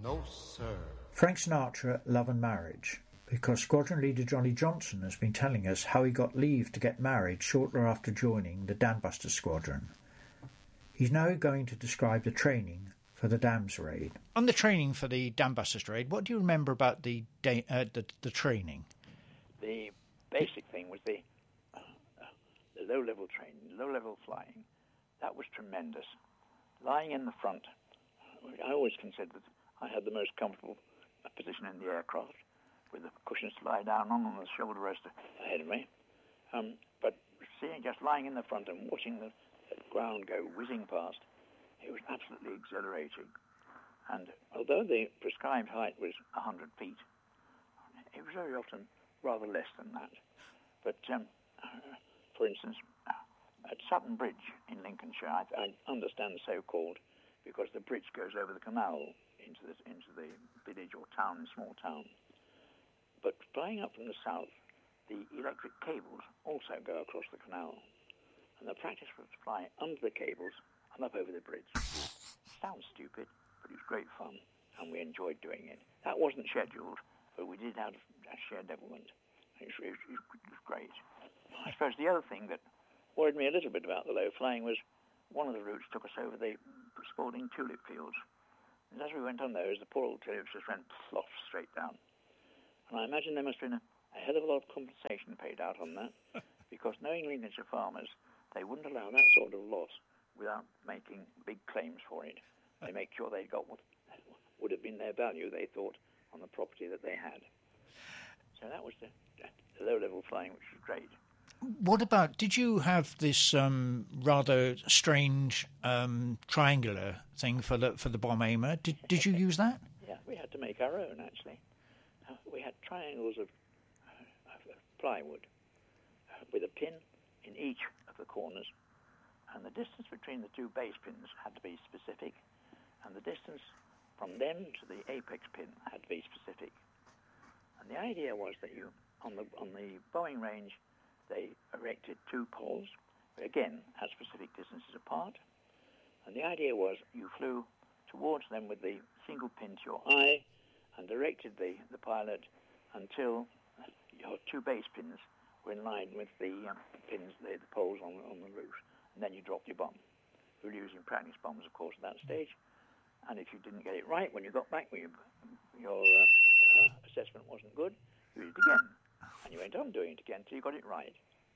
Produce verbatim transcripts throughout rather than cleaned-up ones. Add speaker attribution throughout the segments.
Speaker 1: No, sir.
Speaker 2: Frank Sinatra, Love and Marriage, because Squadron Leader Johnny Johnson has been telling us how he got leave to get married shortly after joining the Dambusters Squadron. He's now going to describe the training for the Dams raid.
Speaker 3: On the training for the Dambusters raid, what do you remember about the day, uh, the, the training?
Speaker 4: The basic thing was the, uh, the low-level training, low-level flying. That was tremendous. Lying in the front, I always considered that I had the most comfortable position in the aircraft, with the cushions to lie down on and the shoulder rest ahead of me. Um, but seeing just lying in the front and watching the ground go whizzing past, it was absolutely exhilarating. And although the prescribed height was one hundred feet, it was very often rather less than that. But, um, uh, for instance, at Sutton Bridge in Lincolnshire, I, I understand so-called because the bridge goes over the canal into the, into the village or town, small town. But flying up from the south, the electric cables also go across the canal. And the practice was to fly under the cables and up over the bridge. Sounds stupid, but it was great fun, and we enjoyed doing it. That wasn't scheduled, but we did have a shared development. It was, it, was, it was great. I suppose the other thing that worried me a little bit about the low flying was one of the routes took us over the Spalding tulip fields. And as we went on those, the poor old tulips just went plof straight down. And I imagine there must have been a, a hell of a lot of compensation paid out on that, because knowing Lincolnshire farmers, they wouldn't allow that sort of loss without making big claims for it. They make sure they got what would have been their value, they thought, on the property that they had. So that was the, the low-level flying, which was great.
Speaker 3: What about, did you have this um, rather strange um, triangular thing for the for the bomb aimer? Did did you use that?
Speaker 4: Yeah, we had to make our own, actually. Uh, we had triangles of, uh, of plywood uh, with a pin in each of the corners, and the distance between the two base pins had to be specific, and the distance from them to the apex pin had to be specific. And the idea was that you, on the on the bombing range, they erected two poles, again, at specific distances apart. And the idea was you flew towards them with the single pin to your eye and directed the, the pilot until your two base pins were in line with the um, pins, the, the poles on, on the route. And then you dropped your bomb. We were using practice bombs, of course, at that stage. And if you didn't get it right, when you got back, when you, your uh, uh, assessment wasn't good, you did it again. And you went on doing it again until you got it right.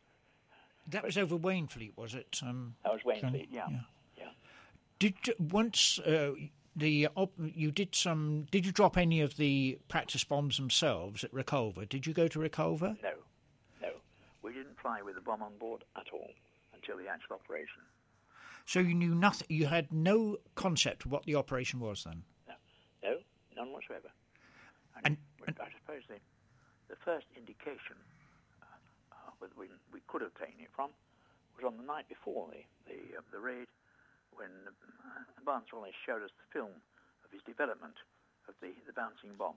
Speaker 3: That but, was over Wainfleet, was it? Um,
Speaker 4: that was Wainfleet, yeah. yeah. yeah.
Speaker 3: Did once uh, the op, you did some? Did you drop any of the practice bombs themselves at Reculver? Did you go to Reculver?
Speaker 4: No, no. We didn't fly with the bomb on board at all until the actual operation.
Speaker 3: So you knew nothing. You had no concept of what the operation was then.
Speaker 4: No, no, none whatsoever. And,
Speaker 3: and,
Speaker 4: and I suppose the the first indication uh, uh, that we we could obtain it from was on the night before the the, uh, the raid, when uh, Barnes Wallace showed us the film of his development of the, the bouncing bomb.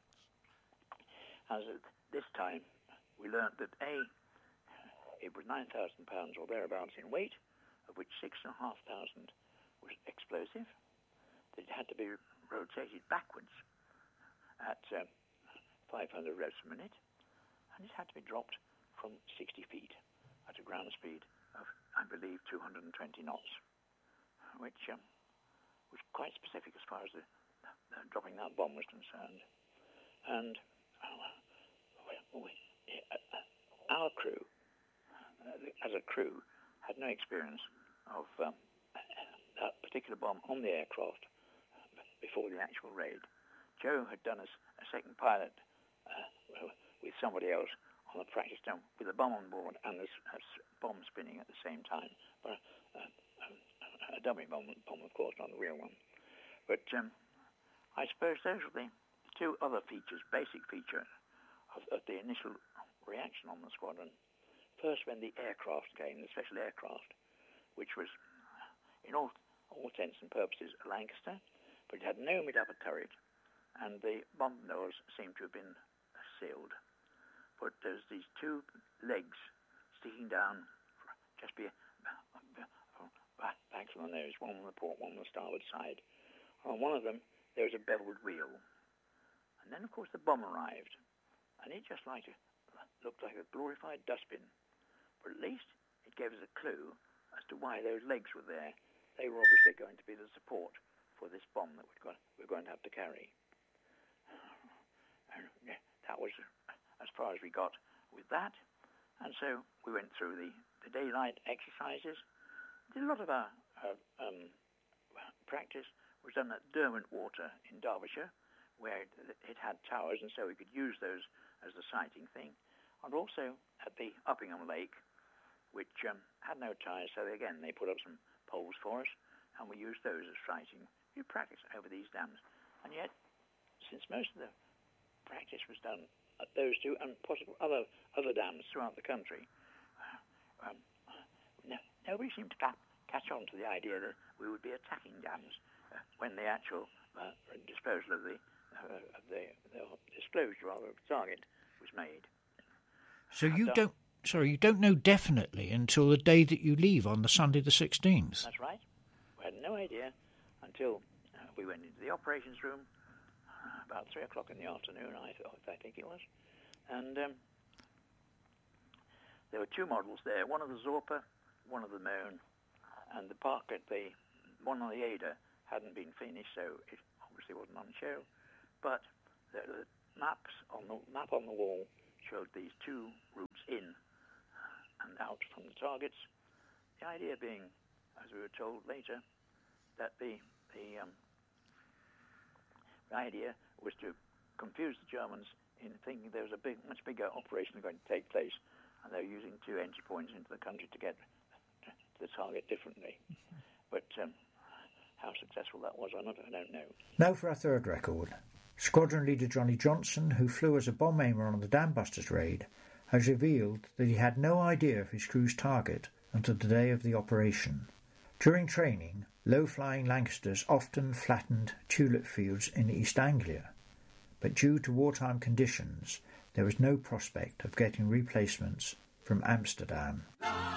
Speaker 4: As at this time, we learnt that A, it was nine thousand pounds or thereabouts in weight, of which six thousand five hundred was explosive, that it had to be rotated backwards at uh, five hundred revs per minute, and it had to be dropped from sixty feet at a ground speed of, I believe, two hundred twenty knots, which um, was quite specific as far as the, the dropping that bomb was concerned. And uh, we, we, uh, our crew, uh, as a crew, had no experience of um, that particular bomb on the aircraft before the actual raid. Joe had done a, a second pilot uh, with somebody else on a practice dome with a bomb on board and a, a bomb spinning at the same time. But uh, uh, a dummy bomb, bomb, of course, not a real one. But um, I suppose those were the two other features, basic features of, of the initial reaction on the squadron. First, when the aircraft came, the special aircraft, which was, in all, all intents and purposes, a Lancaster, but it had no mid-upper turret, and the bomb nose seemed to have been sealed. But there's these two legs sticking down just be, back from the nose, one on the port, one on the starboard side. On one of them, there was a beveled wheel. And then, of course, the bomb arrived, and it just like a, looked like a glorified dustbin. But at least it gave us a clue as to why those legs were there. They were obviously going to be the support for this bomb that we've got, we're going to have to carry. And yeah, that was as far as we got with that. And so we went through the, the daylight exercises. Did a lot of our, our um, practice was done at Derwentwater in Derbyshire, where it, it had towers, and so we could use those as the sighting thing. And also at the Uppingham Lake, which um, had no towers, so again they put up some poles for us, and we used those as sighting. We practiced over these dams, and yet, since most of the practice was done at those two and possible other other dams throughout the country, um, no, nobody seemed to ca- catch on to the idea that we would be attacking dams uh, when the actual uh, disposal of the uh, of the, the disclosure rather of the target was made.
Speaker 3: So you
Speaker 4: and, um,
Speaker 3: don't. Sorry, you don't know definitely until the day that you leave on the Sunday the sixteenth.
Speaker 4: That's right. We had no idea until uh, we went into the operations room uh, about three o'clock in the afternoon, I, thought, I think it was. And um, there were two models there, one of the Zorpa, one of the Moon, and the park at the one on the Ada hadn't been finished, so it obviously wasn't on show. But the, the maps on the map on the wall showed these two routes in and out from the targets. The idea being, as we were told later, that the the, um, the idea was to confuse the Germans in thinking there was a big, much bigger operation going to take place, and they were using two entry points into the country to get to the target differently. But um, how successful that was, I don't, I don't know.
Speaker 2: Now for our third record. Squadron leader Johnny Johnson, who flew as a bomb aimer on the Dam Busters raid, has revealed that he had no idea of his crew's target until the day of the operation. During training, low-flying Lancasters often flattened tulip fields in East Anglia, but due to wartime conditions, there was no prospect of getting replacements from Amsterdam.